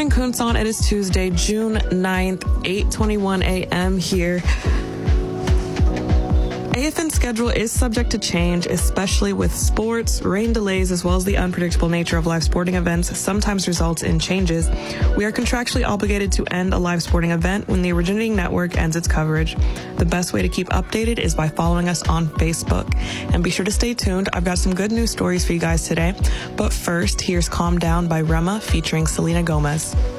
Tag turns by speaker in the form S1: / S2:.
S1: morning, Kunsan. It is Tuesday, June 9th, 8:21 a.m. here. AFN's schedule is subject to change, especially with sports. Rain delays, as well as the unpredictable nature of live sporting events, sometimes results in changes. We are contractually obligated to end a live sporting event when the originating network ends its coverage. The best way to keep updated is by following us on Facebook. And be sure to stay tuned. I've got some good news stories for you guys today. But first, here's Calm Down by Rema featuring Selena Gomez.